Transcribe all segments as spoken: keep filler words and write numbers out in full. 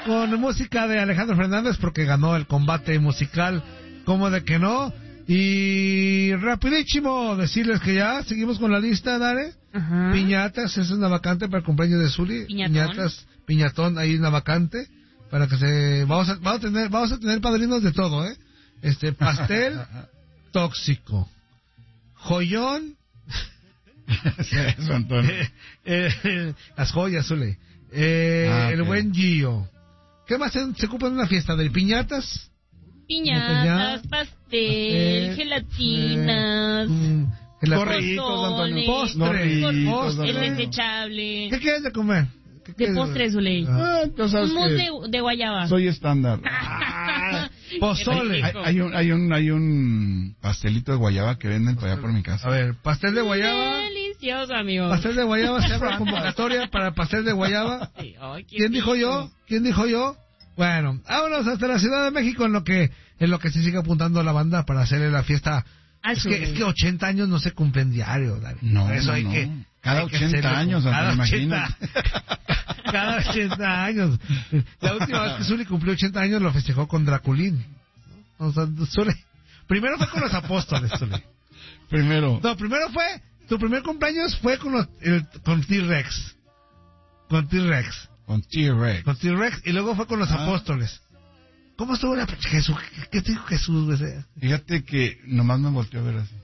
con música de Alejandro Fernández porque ganó el combate musical, como de que no. Y rapidísimo decirles que ya seguimos con la lista, Dare. Ajá. Piñatas, esa es una vacante para el cumpleaños de Zuli. Piñatón. Piñatas, piñatón, ahí una vacante para que se vamos a, vamos a tener vamos a tener padrinos de todo, ¿eh? Este pastel tóxico, joyón, Eso, Antonio. eh, eh, las joyas, Zuli, eh, Ah, el ok. buen Gio. ¿Qué más se, se ocupa en una fiesta de piñatas? Piñatas, pastel, pastel, gelatinas, Mm, el- Corritos, Antonio. Postre. Corritos, Postre. el Antonio. desechable. ¿Qué quieres de comer? ¿Qué De quieres? postre, Zuley. Ah. Ah, tú sabes Un mousse que de, de guayaba. soy estándar. Ah, pozole. Hay, hay un, hay un, hay un pastelito de guayaba que venden para allá por mi casa. A ver, pastel de guayaba. Delicioso, amigo. Pastel de guayaba, se abre convocatoria para el pastel de guayaba. Sí, ay, qué ¿Quién dijo rico. yo? ¿Quién dijo yo? Bueno, vámonos hasta la Ciudad de México en lo que en lo que se sigue apuntando la banda para hacerle la fiesta. Al Es sur. que, es que ochenta años no se cumplen diario, David. No, Por eso no, hay no. que Cada hay que ochenta hacerlo años, con- Antonio, cada imagínate. ochenta cada ochenta años. La última vez que Zuli cumplió ochenta años lo festejó con Draculín. O sea, Zuli- primero fue con los apóstoles, Zuli. Primero. No, primero fue, tu primer cumpleaños fue con los, el- con T-Rex. Con T-Rex. Con T-Rex. Con T-Rex y luego fue con los Ah. apóstoles. ¿Cómo estuvo la Jesús? ¿Qué, qué te dijo Jesús? Güey? Fíjate que nomás me volteó a ver así.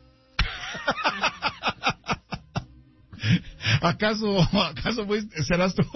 ¿Acaso, acaso fuiste, serás tú?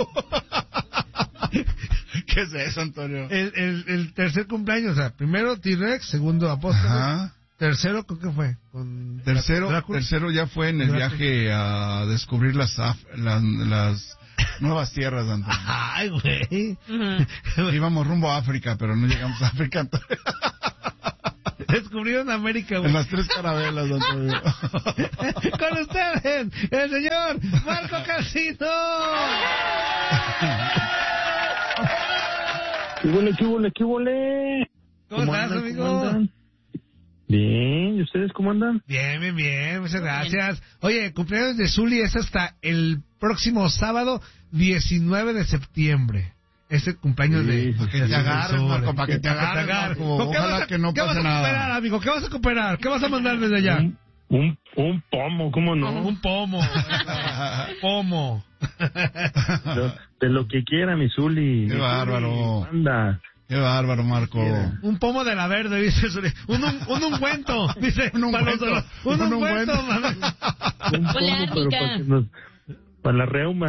¿Qué es eso, Antonio? El, el, el tercer cumpleaños, o sea, primero T-Rex, segundo apóstoles, Ajá. tercero, ¿con qué fue? Con Tercero, Drácula. tercero ya fue en el Drácula. viaje a descubrir las, af- las, las nuevas tierras, Antonio. Ay, güey. Ujú. Íbamos rumbo a África, pero no llegamos a África, Antonio. Descubrieron América, En güey. las tres carabelas, Antonio. Con ustedes, el señor Marco Casino. ¿Qué huele, qué huele, qué huele? ¿Cómo estás, andan, amigo? ¿Cómo andan? Bien, ¿y ustedes cómo andan? Bien, bien, bien, muchas gracias. Oye, cumpleaños de Zuli es hasta el próximo sábado diecinueve de septiembre. Es el cumpleaños Sí, de... sí, Para que de te agarres, Zuli. Marco, para que te Para que te agarres, agarres. Marco. ¿Qué vas Ojalá a- que no ¿Qué vas pase a cooperar, nada. amigo? ¿Qué vas a cooperar? ¿Qué vas a mandar desde allá? Un, un, un pomo, ¿cómo no? Un pomo. Pomo. De, de lo que quiera, mi Zuli. Qué bárbaro. Anda. Qué bárbaro, Marco. Un pomo de la verde, dice Zuli. Un, un, un ungüento, dice. Un para los ungüento. dolores. Un Un ungüento, ungüento. mami. Un Ponle pomo, pero árnica. para, que nos- para la reuma.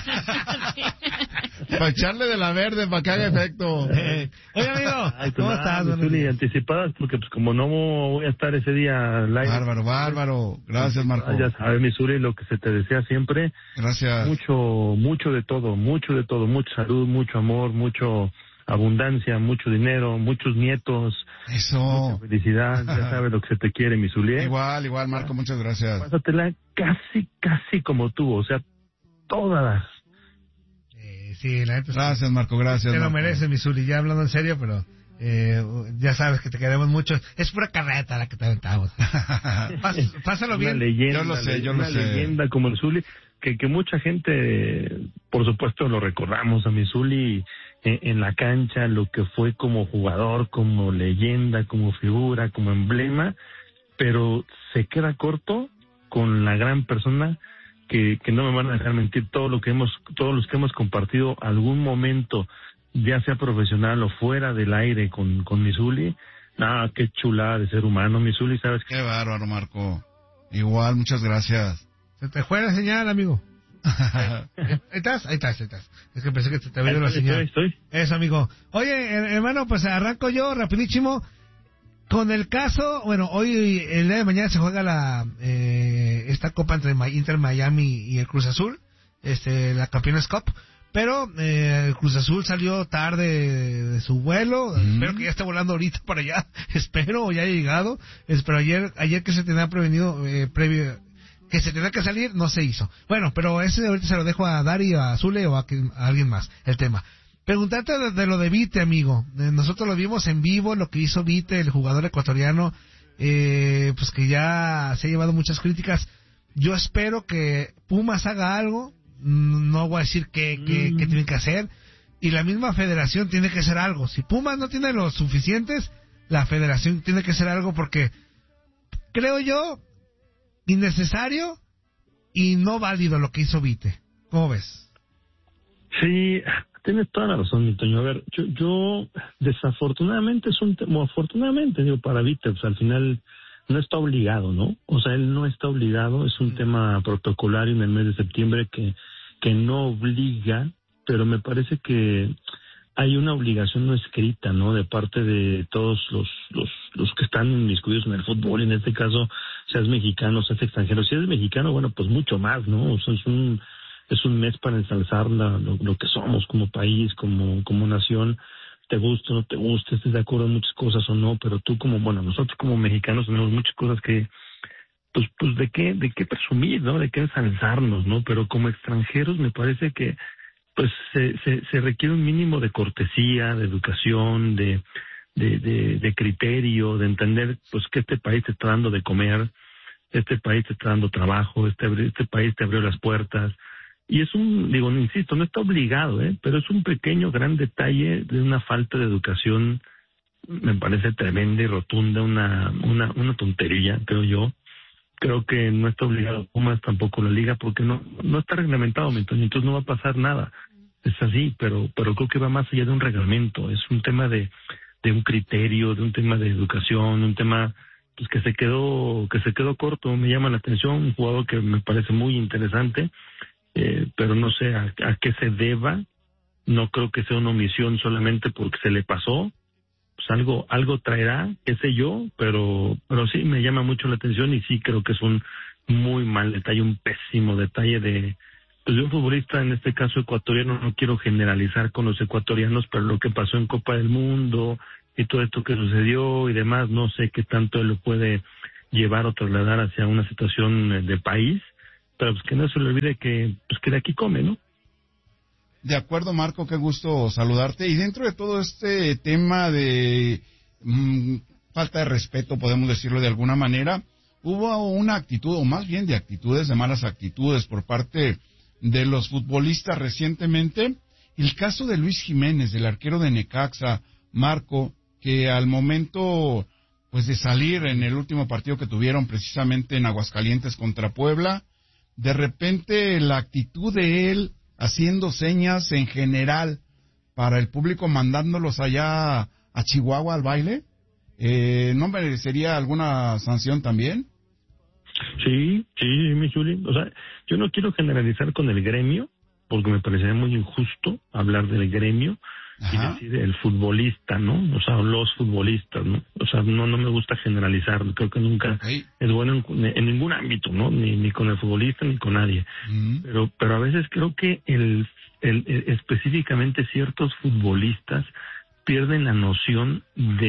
Para echarle de la verde, para que haga efecto. Eh, Oye, amigo, Ay, pues ¿cómo nada, estás? mi Buenos Zuli, días. anticipadas, porque pues como no voy a estar ese día al aire. Bárbaro, bárbaro. Gracias, Marco. Ah, ya sabes, mi Zuli, lo que se te desea siempre. Gracias. Mucho, mucho de todo, mucho de todo, mucha salud, mucho amor, mucho abundancia, mucho dinero, muchos nietos, Eso. felicidad, ya sabes lo que se te quiere, mi Zulié. Igual, igual, Marco, muchas gracias. Pásatela casi, casi como tú, o sea, todas. Eh, sí, la neta. sí. Gracias, Marco, gracias. Te lo Marco. mereces, mi Zuli, ya hablando en serio, pero eh, ya sabes que te queremos mucho. Es pura carreta la que te aventamos. Pás- Pásalo Una bien. leyenda, Yo lo sé, yo una lo sé. leyenda como el Zuli, que, que mucha gente, por supuesto, lo recordamos a mi Zuli en, en la cancha, lo que fue como jugador, como leyenda, como figura, como emblema, pero se queda corto con la gran persona que, que no me van a dejar mentir, todo lo que hemos, todos los que hemos compartido algún momento, ya sea profesional o fuera del aire con, con mi Zuli. Ah, qué chulada de ser humano, mi Zuli, ¿sabes qué? Qué bárbaro, Marco. Igual, muchas gracias. Se te fue la señal, amigo. Ahí estás, ahí estás, ahí estás. Es que pensé que te, te había ido la Estoy, señal. estoy, estoy. Eso, amigo. Oye, her- hermano, pues arranco yo rapidísimo con el caso. Bueno, hoy, el día de mañana se juega la eh, esta copa entre Ma- Inter Miami y el Cruz Azul, este, la Campeones Cup. Pero eh, el Cruz Azul salió tarde de su vuelo. Mm. Espero que ya esté volando ahorita para allá. Espero, o ya haya llegado. Espero ayer, ayer que se tenía prevenido, eh, previo, que se tenía que salir, no se hizo. Bueno, pero ese ahorita se lo dejo a Dari, a Zule o a, que- a alguien más, el tema. Preguntarte de, de lo de Vite, amigo. Eh, nosotros lo vimos en vivo, lo que hizo Vite, el jugador ecuatoriano, eh, pues que ya se ha llevado muchas críticas. Yo espero que Pumas haga algo. Mm, No voy a decir qué, qué, Mm. qué tienen que hacer. y la misma federación tiene que hacer algo. Si Pumas no tiene los suficientes, la federación tiene que hacer algo porque, creo yo, innecesario y no válido lo que hizo Vite. ¿Cómo ves? Sí, tienes toda la razón, mi Toño. A ver, yo, yo desafortunadamente es un tema, afortunadamente, digo, para Vite, pues al final no está obligado, ¿no? O sea, él no está obligado, es un tema protocolario en el mes de septiembre que, que no obliga, pero me parece que hay una obligación no escrita, ¿no? De parte de todos los, los, los que están inmiscuidos en el fútbol, en este caso, seas mexicano, seas extranjero. Si eres mexicano, bueno, pues mucho más, ¿no? O sea, es un, es un mes para ensalzar la, lo, lo que somos como país, como, como nación. Te guste o no te guste, estés de acuerdo en muchas cosas o no, pero tú como, bueno, nosotros como mexicanos tenemos muchas cosas que, pues, pues de qué, de qué presumir, ¿no? De qué ensalzarnos, ¿no? Pero como extranjeros me parece que, pues, se, se, se requiere un mínimo de cortesía, de educación, de, de, de, de criterio, de entender, pues, que este país te está dando de comer, este país te está dando trabajo, este, este país te abrió las puertas. Y es un, digo, insisto, no está obligado, ¿eh? Pero es un pequeño, gran detalle de una falta de educación, me parece tremenda y rotunda, una, una, una tontería, creo yo. Creo que no está obligado Pumas, tampoco la Liga, porque no, no está reglamentado, entonces no va a pasar nada. Es así, pero, pero creo que va más allá de un reglamento, es un tema de, de un criterio, de un tema de educación, un tema, pues que se quedó, que se quedó corto. Me llama la atención, un jugador que me parece muy interesante. Eh, pero no sé a, a qué se deba. No creo que sea una omisión solamente porque se le pasó. Pues algo algo traerá, qué sé yo, pero pero sí me llama mucho la atención y sí creo que es un muy mal detalle, un pésimo detalle de, pues de un futbolista, en este caso ecuatoriano. No quiero generalizar con los ecuatorianos, pero lo que pasó en Copa del Mundo y todo esto que sucedió y demás, no sé qué tanto él lo puede llevar o trasladar hacia una situación de país. Pero pues que no se le olvide que, pues que de aquí come, ¿no? De acuerdo, Marco, qué gusto saludarte. Y dentro de todo este tema de mmm, falta de respeto, podemos decirlo de alguna manera, hubo una actitud, o más bien de actitudes, de malas actitudes por parte de los futbolistas recientemente. El caso de Luis Jiménez, del arquero de Necaxa, Marco, que al momento pues de salir en el último partido que tuvieron precisamente en Aguascalientes contra Puebla, de repente la actitud de él haciendo señas en general para el público, mandándolos allá a Chihuahua al baile, eh, ¿no merecería alguna sanción también? Sí, sí, mi Juli. O sea, yo no quiero generalizar con el gremio, porque me parecería muy injusto hablar del gremio. Ajá. Y decir el futbolista, ¿no? O sea, los futbolistas, ¿no? O sea, no no me gusta generalizar, creo que nunca okay. es bueno en, en ningún ámbito, ¿no? Ni ni con el futbolista ni con nadie. Uh-huh. Pero pero a veces creo que el, el, el específicamente ciertos futbolistas pierden la noción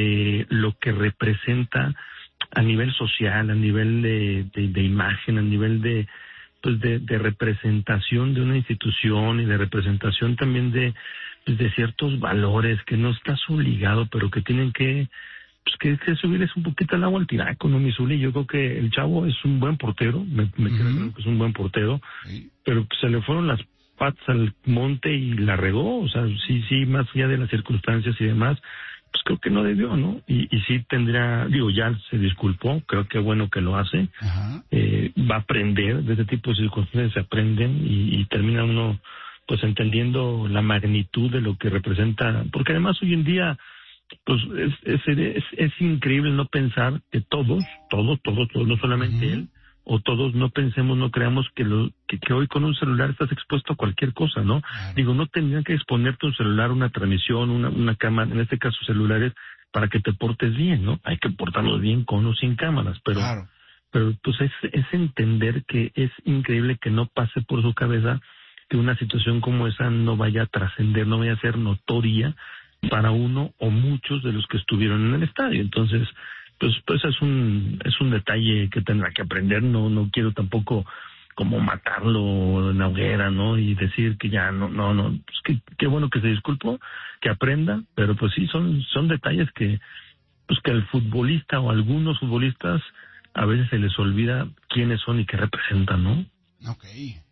de lo que representa a nivel social, a nivel de, de, de imagen, a nivel de pues de, de representación de una institución y de representación también de de ciertos valores que no estás obligado, pero que tienen que pues que, que subirles un poquito el agua al tinaco, ¿no, Misuli? Yo creo que el chavo es un buen portero, me, me uh-huh. creo que es un buen portero, sí. Pero pues, se le fueron las patas al monte y la regó, o sea, sí, sí, más allá de las circunstancias y demás, pues creo que no debió, ¿no? Y, y sí tendría, digo, ya se disculpó, creo que bueno que lo hace, uh-huh. eh, va a aprender, de este tipo de circunstancias se aprenden y, y termina uno pues entendiendo la magnitud de lo que representa, porque además hoy en día pues es es, es, es increíble no pensar que todos, todos, todos, todos, no solamente uh-huh. él, o todos no pensemos, no creamos que, lo, que que hoy con un celular estás expuesto a cualquier cosa, ¿no? Uh-huh. Digo, no tendrían que exponerte un celular, una transmisión, una, una cámara, en este caso celulares, para que te portes bien, ¿no? Hay que portarlos bien con o sin cámaras, pero claro. pero pues es, es entender que es increíble que no pase por su cabeza que una situación como esa no vaya a trascender, no vaya a ser notoria para uno o muchos de los que estuvieron en el estadio. Entonces, pues pues es un es un detalle que tendrá que aprender. No no quiero tampoco como matarlo en la hoguera, ¿no? Y decir que ya no no no pues que qué bueno que se disculpó, que aprenda, pero pues sí son son detalles que pues que al futbolista o a algunos futbolistas a veces se les olvida quiénes son y qué representan, ¿no? Okay.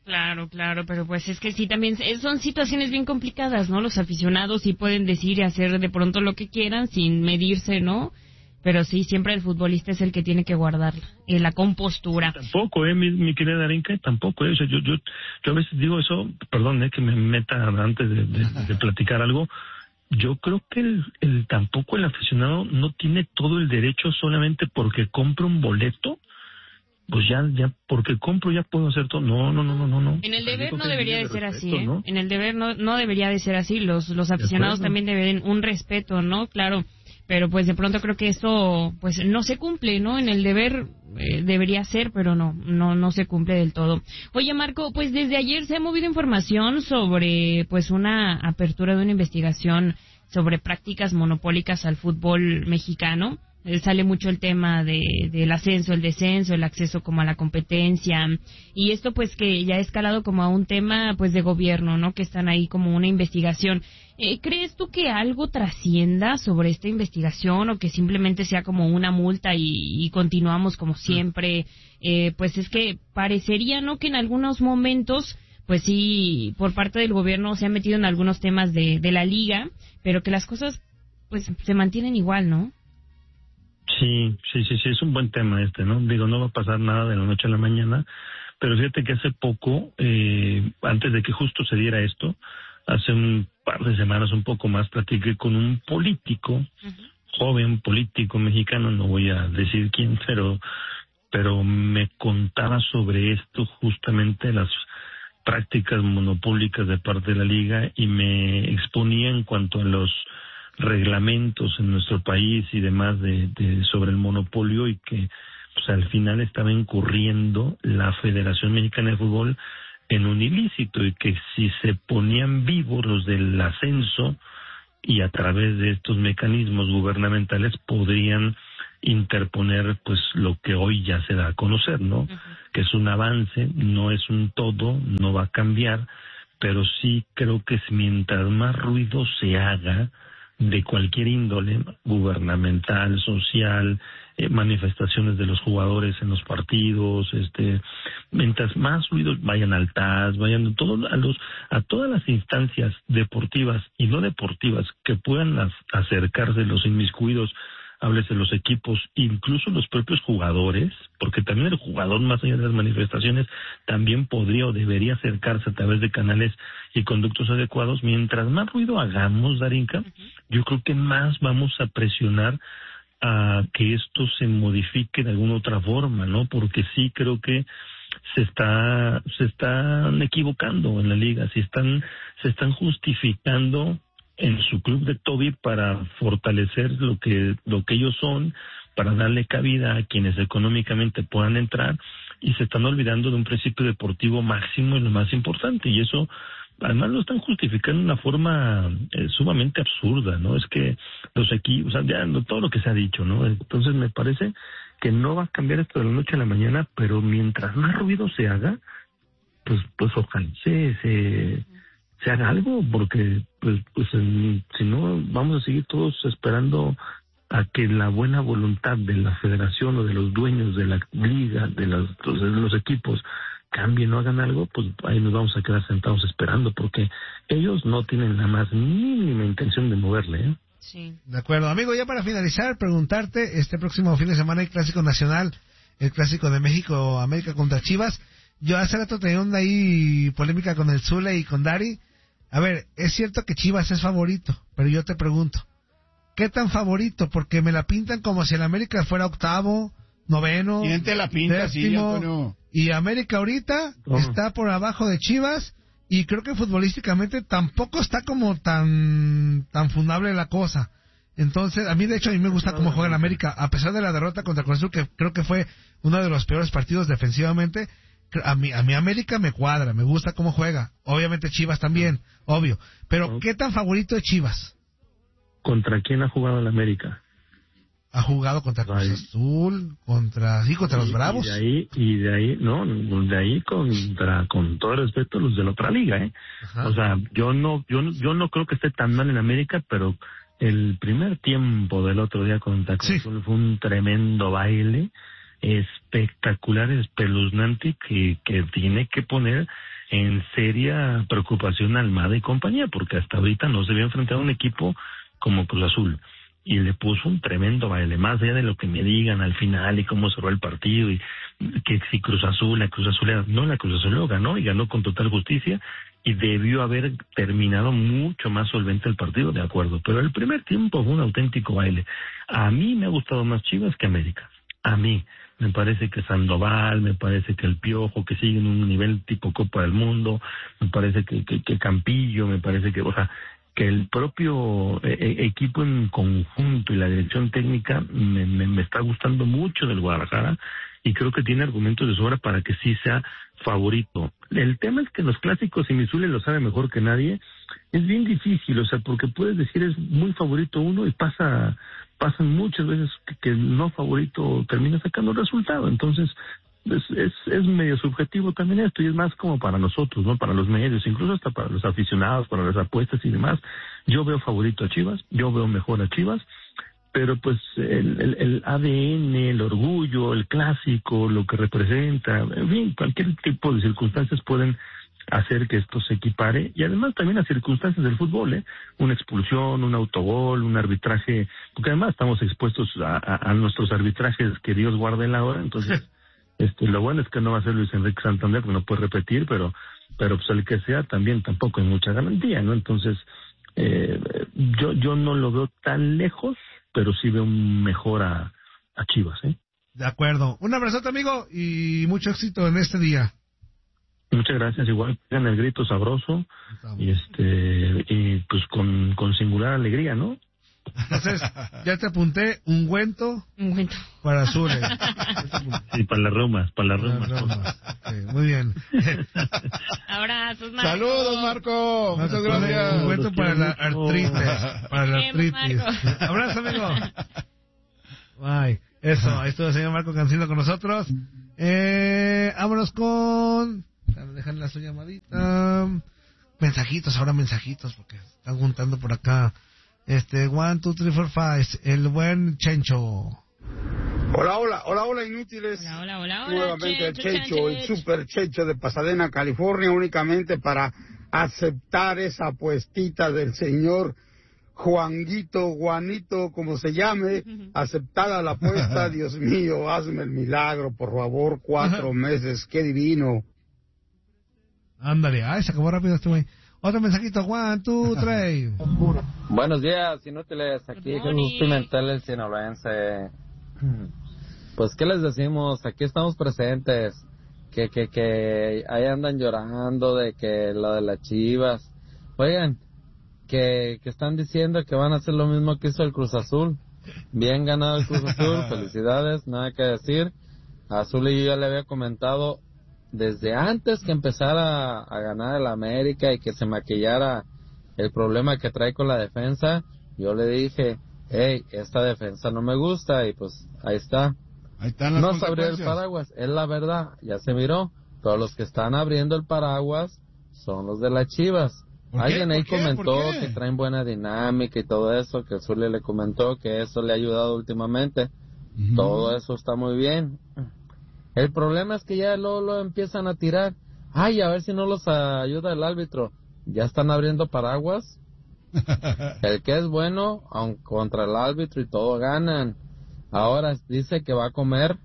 Claro, claro, pero pues es que sí, también son situaciones bien complicadas, ¿no? Los aficionados sí pueden decir y hacer de pronto lo que quieran sin medirse, ¿no? Pero sí, siempre el futbolista es el que tiene que guardar eh, la compostura. Tampoco, eh, mi, mi querida Darinka, tampoco, eh. O sea, yo, yo, yo a veces digo eso, perdón, eh, que me meta antes de, de, de platicar algo. Yo creo que el, el tampoco el aficionado no tiene todo el derecho solamente porque compra un boleto. Pues ya, ya, porque compro ya puedo hacer todo. No, no, no, no, no. no. En el deber no debería de ser respeto, así, ¿eh? ¿no? En el deber no, no debería de ser así. Los, los aficionados también deben un respeto, ¿no? Claro. Pero pues de pronto creo que esto, pues no se cumple, ¿no? En el deber eh, debería ser, pero no, no, no se cumple del todo. Oye, Marco, pues desde ayer se ha movido información sobre, pues una apertura de una investigación sobre prácticas monopólicas al fútbol mexicano. Sale mucho el tema de del ascenso, el descenso, el acceso como a la competencia, y esto pues que ya ha escalado como a un tema pues de gobierno, ¿no? Que están ahí como una investigación. Eh, ¿Crees tú que algo trascienda sobre esta investigación o que simplemente sea como una multa y, y continuamos como siempre? Eh, pues es que parecería, ¿no? Que en algunos momentos pues sí, por parte del gobierno se han metido en algunos temas de, de la liga, pero que las cosas pues se mantienen igual, ¿no? Sí, sí, sí, sí, es un buen tema este, ¿no? Digo, no va a pasar nada de la noche a la mañana, pero fíjate que hace poco, eh, antes de que justo se diera esto, hace un par de semanas, un poco más, platiqué con un político, uh-huh. joven político mexicano, no voy a decir quién, pero, pero me contaba sobre esto, justamente las prácticas monopólicas de parte de la liga, y me exponía en cuanto a los reglamentos en nuestro país y demás de, de sobre el monopolio, y que pues al final estaba incurriendo la Federación Mexicana de Fútbol en un ilícito, y que si se ponían vivos los del ascenso y a través de estos mecanismos gubernamentales podrían interponer pues lo que hoy ya se da a conocer, ¿no? Uh-huh. Que es un avance, no es un todo, no va a cambiar, pero sí creo que mientras más ruido se haga de cualquier índole, gubernamental, social, eh, manifestaciones de los jugadores en los partidos, este, mientras más ruidos vayan al T A S, vayan todo, a los a todas las instancias deportivas y no deportivas que puedan as, acercarse los inmiscuidos, háblese de los equipos, incluso los propios jugadores, porque también el jugador, más allá de las manifestaciones, también podría o debería acercarse a través de canales y conductos adecuados. Mientras más ruido hagamos, Darinka, uh-huh. yo creo que más vamos a presionar a que esto se modifique de alguna otra forma, ¿no? Porque sí creo que se está se están equivocando en la liga, se están se están justificando en su club de Toby para fortalecer lo que lo que ellos son, para darle cabida a quienes económicamente puedan entrar, y se están olvidando de un principio deportivo máximo y lo más importante, y eso además lo están justificando de una forma eh, sumamente absurda, ¿no? Es que los equipos, o sea, ya no, todo lo que se ha dicho, ¿no? Entonces me parece que no va a cambiar esto de la noche a la mañana, pero mientras más ruido se haga, pues pues ojalá se se se haga algo, porque pues pues en, si no vamos a seguir todos esperando a que la buena voluntad de la federación o de los dueños de la liga, de los, de los equipos cambien o hagan algo, pues ahí nos vamos a quedar sentados esperando, porque ellos no tienen la más mínima intención de moverle, ¿eh? Sí. De acuerdo. Amigo, ya para finalizar, preguntarte, este próximo fin de semana hay Clásico Nacional, el Clásico de México, América contra Chivas. Yo hace rato tenía una ahí polémica con el Zule y con Dari. A ver, es cierto que Chivas es favorito, pero yo te pregunto, ¿qué tan favorito? Porque me la pintan como si el América fuera octavo, noveno, ¿Quién te la pinta así, Antonio? Y América ahorita oh. está por abajo de Chivas, y creo que futbolísticamente tampoco está como tan tan fundable la cosa. Entonces, a mí de hecho a mí me gusta cómo juega el América, a pesar de la derrota contra Cruz Azul, que creo que fue uno de los peores partidos defensivamente. A mí, a mí América me cuadra, me gusta cómo juega. Obviamente Chivas también, obvio. Pero, ¿qué tan favorito es Chivas? ¿Contra quién ha jugado el América? Ha jugado contra Cruz Azul, contra, sí, contra y, los Bravos. Y de ahí, y de ahí, no, de ahí contra, con todo respeto, los de la otra liga, ¿eh? Ajá. O sea, yo no, yo no, yo no creo que esté tan mal en América, pero el primer tiempo del otro día contra Cruz Azul sí. fue un tremendo baile. espectacular, espeluznante, que, que tiene que poner en seria preocupación a Almada y compañía, porque hasta ahorita no se había enfrentado a un equipo como Cruz Azul, y le puso un tremendo baile, más allá de lo que me digan al final y cómo cerró el partido, y que si Cruz Azul, la Cruz Azul, no, la Cruz Azul lo ganó, y ganó con total justicia, y debió haber terminado mucho más solvente el partido, de acuerdo, pero el primer tiempo fue un auténtico baile. A mí me ha gustado más Chivas que América, a mí. Me parece que Sandoval, me parece que el Piojo, que sigue en un nivel tipo Copa del Mundo, me parece que, que, que Campillo, me parece que, o sea, que el propio eh, equipo en conjunto y la dirección técnica me, me, me está gustando mucho del Guadalajara, y creo que tiene argumentos de sobra para que sí sea favorito. El tema es que los clásicos, y Misuli lo sabe mejor que nadie, es bien difícil, o sea, porque puedes decir es muy favorito uno y pasa pasan muchas veces que, que el no favorito termina sacando el resultado. Entonces es, es es medio subjetivo también esto, y es más como para nosotros, no para los medios, incluso hasta para los aficionados, para las apuestas y demás. Yo veo favorito a Chivas, yo veo mejor a Chivas, pero pues el, el, el A D N, el orgullo, el clásico, lo que representa, en fin, cualquier tipo de circunstancias pueden hacer que esto se equipare, y además también las circunstancias del fútbol, ¿eh? Una expulsión, un autogol, un arbitraje, porque además estamos expuestos a, a, a nuestros arbitrajes, que Dios guarde la hora. Entonces este lo bueno es que no va a ser Luis Enrique Santander, que no puede repetir, pero pero pues el que sea también tampoco hay mucha garantía, ¿no? Entonces eh, yo yo no lo veo tan lejos, pero sí veo mejor a, a Chivas, ¿eh? De acuerdo. Un abrazote, amigo, y mucho éxito en este día. Muchas gracias, igual pegan el grito sabroso, y este y pues con, con singular alegría, ¿no? Entonces, ya te apunté ungüento, ungüento para Azure. Sí, para las reumas, para las reumas. Okay, muy bien. Abrazos, Marco. Saludos, Marco. Muchas gracias. Ungüento para la artritis, para la artritis. Abrazo, amigo. Ay, eso, ahí estuvo el señor Marco Cancino con nosotros. Eh, vámonos con... Dejan su llamadita. Mensajitos, ahora mensajitos, porque están juntando por acá. Este, one, two, three, four, five. El buen Chencho. Hola, hola, hola, hola, inútiles. Hola, hola, hola, hola. Nuevamente Chencho, el Chencho, Chencho. el super Chencho de Pasadena, California, únicamente para aceptar esa apuestita del señor Juanguito, Juanito, como se llame, aceptada la apuesta. Dios mío, hazme el milagro, por favor, cuatro meses, qué divino. Ándale, ay, se acabó rápido este güey. Otro mensajito, one, two, three. Buenos días, inútiles. Aquí Jesús Pimentel, el sinaloense. Pues, ¿qué les decimos? Aquí estamos presentes. Que, que, que ahí andan llorando de que lo de las Chivas. Oigan, que, que están diciendo que van a hacer lo mismo que hizo el Cruz Azul. Bien ganado el Cruz Azul, felicidades, nada que decir. A Azul y yo ya le había comentado desde antes que empezara a ganar el América y que se maquillara el problema que trae con la defensa. Yo le dije, hey, esta defensa no me gusta, y pues ahí está. Ahí están las no se abrió el consecuencias. paraguas, es la verdad, ya se miró. Pero los que están abriendo el paraguas son los de las Chivas. Alguien ahí comentó que traen buena dinámica y todo eso, que Zulia le comentó que eso le ha ayudado últimamente. Uh-huh. Todo eso está muy bien. El problema es que ya luego lo empiezan a tirar. Ay, a ver si no los ayuda el árbitro. Ya están abriendo paraguas. El que es bueno, aun contra el árbitro y todo ganan. Ahora dice que va a comer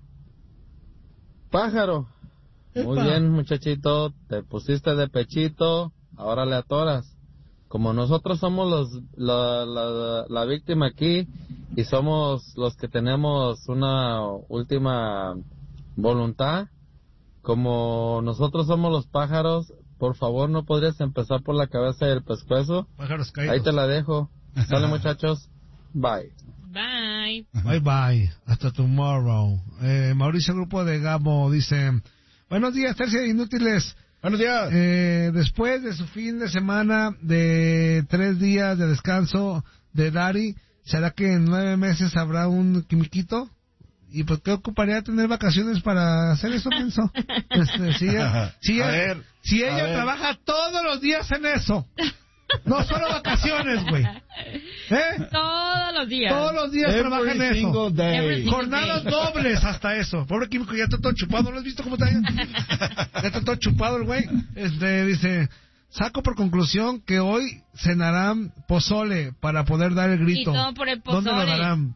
pájaro. Epa. Muy bien, muchachito, te pusiste de pechito, ahora le atoras. Como nosotros somos los la, la, la víctima aquí y somos los que tenemos una última voluntad, como nosotros somos los pájaros, por favor, ¿no podrías empezar por la cabeza y el pescuezo? Pájaros caídos. Ahí te la dejo. Sale, muchachos. Bye. Bye. Bye, bye. Hasta tomorrow. Eh, Mauricio Grupo de Gamo dice... Buenos días, Tercia de Inútiles. Buenos días. Eh, después de su fin de semana de tres días de descanso de Dari, ¿será que en nueve meses habrá un quimiquito? ¿Y pues qué ocuparía tener vacaciones para hacer eso, pienso? Este, si ella, si ella, ver, si ella trabaja todos los días en eso. No solo vacaciones, güey. ¿Eh? Todos los días. Todos los días Every trabajan eso. single day. Every single Jornadas day. dobles hasta eso. Pobre químico, ya está todo chupado. ¿No lo has visto cómo está? Ya está todo chupado el güey. Este, dice, saco por conclusión que hoy cenarán pozole para poder dar el grito. Y todo por el ¿Dónde lo pozole. darán?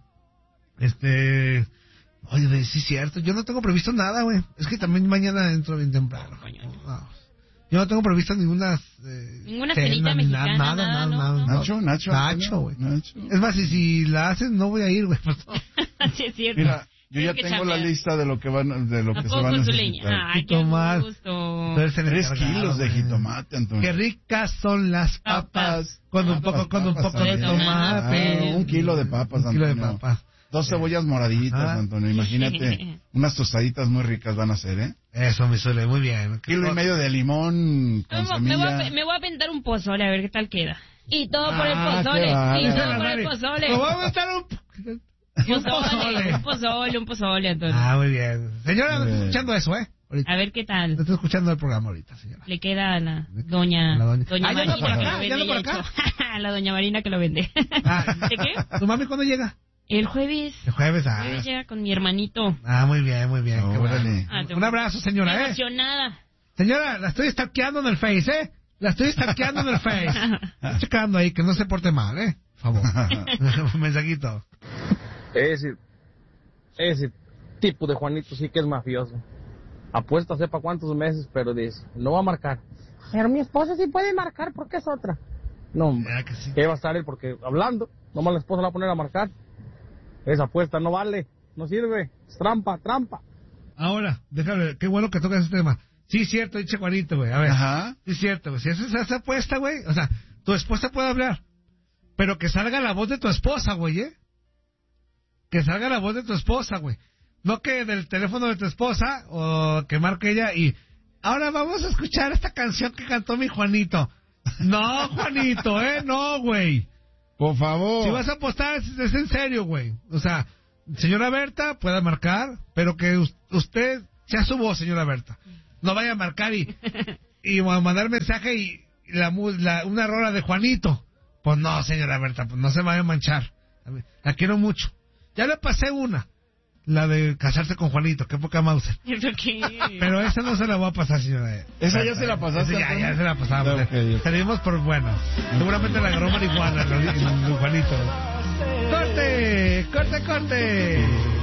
Este... Oye, güey, sí es cierto. Yo no tengo previsto nada, güey. Es que también mañana entro bien temprano. No. Yo no tengo previsto ninguna... Eh, Ninguna cena, cenita ni mexicana, nada, nada, nada, no, nada, no. nada. Nacho, Nacho. Nacho, güey. Nacho. Es más, y si la hacen, no voy a ir, güey. Sí, es cierto. Mira, yo ya Tienes que tengo la chambear. lista de lo que van, de lo ¿A que se poco, va a Zuleña? necesitar. Ay, qué Jitomate. gusto. Entonces, en el Tres cargado, kilos de güey. jitomate, Antonio. Qué ricas son las papas. Con un poco, con un Papas poco de también. tomate. Ah, un kilo de papas, Un kilo de Antonio. papas. Dos cebollas moraditas, Ajá. Antonio. Imagínate, unas tostaditas muy ricas van a ser, ¿eh? Eso, mi Zule, muy bien. Kilo y medio de limón con Me, voy- me voy a, semilla. me voy a aventar un pozole a ver qué tal queda. Y todo por el Ah, pozole. qué Y bárbaro. todo por el pozole. Me voy a aventar un... Un pozole, un pozole, un pozole, Antonio. Ah, muy bien. Señora, no Muy estoy bien. escuchando eso, ¿eh? Ahorita. A ver qué No tal. estoy escuchando el programa ahorita, señora. Le queda a la doña, La doña. doña Ah, ya anda Marina por acá, que lo ya vende anda por ya acá. hecho. La doña Marina que lo vende. Ah, ¿De qué? ¿Tu mami cuándo llega? El jueves. El jueves, ah. El jueves llega con mi hermanito. Ah, muy bien, muy bien. qué Órale. bueno. Ah, te- Un abrazo, señora, ¿eh? Emocionada. Señora, la estoy stalkeando en el Face, ¿eh? La estoy stalkeando en el Face. Estoy checando ahí que no se porte mal, ¿eh? Por favor. Un mensajito. Ese, ese tipo de Juanito sí que es mafioso. Apuesta sepa cuántos meses, pero dice, no va a marcar. Pero mi esposa sí puede marcar porque es otra. No, hombre, Ya que sí. ¿qué va a estar él? Porque hablando, nomás la esposa la va a poner a marcar. Esa apuesta no vale, no sirve, es trampa, trampa. Ahora, déjame, qué bueno que tocas ese tema. Sí, es cierto, dice Juanito, güey. A ver. Ajá. Sí, es cierto, güey. Si haces esa apuesta, güey, o sea, tu esposa puede hablar, pero que salga la voz de tu esposa, güey, ¿eh? Que salga la voz de tu esposa, güey. No que del teléfono de tu esposa, o que marque ella y... Ahora vamos a escuchar esta canción que cantó mi Juanito. No, Juanito, ¿eh? No, güey. Por favor. Si vas a apostar, es, es en serio, güey. O sea, señora Berta, pueda marcar, pero que us- usted sea su voz, señora Berta. No vaya a marcar y, y a mandar mensaje y la, mu- la una rola de Juanito. Pues no, señora Berta, pues no se vaya a manchar. La quiero mucho. Ya le pasé una. La de casarse con Juanito, qué poca Mauser. ¿Eso qué? Pero esa no se la voy a pasar, señora. ¿Esa ya se la pasaste, Esa ya, Antonio? ya se la pasamos. Ok, ok. Salimos por buenas. Seguramente la agarró marihuana, el Juanito. ¡Corte! ¡Corte, corte!